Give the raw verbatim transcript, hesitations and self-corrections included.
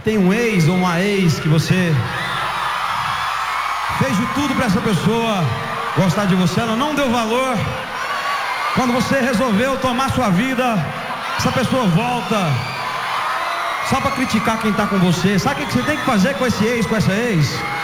tem um ex ou uma ex que você fez de tudo para essa pessoa gostar de você, ela não deu valor. Quando você resolveu tomar sua vida, essa pessoa volta só para criticar quem está com você. Sabe o que você tem que fazer com esse ex, com essa ex?